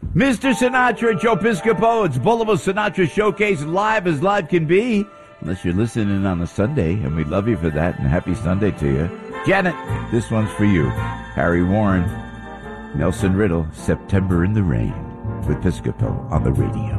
Mr. Sinatra, Joe Piscopo. It's Boulevard Sinatra Showcase, live as live can be. Unless you're listening on a Sunday, and we love you for that, and happy Sunday to you. Janet, this one's for you. Harry Warren, Nelson Riddle, September in the Rain, with Piscopo on the radio.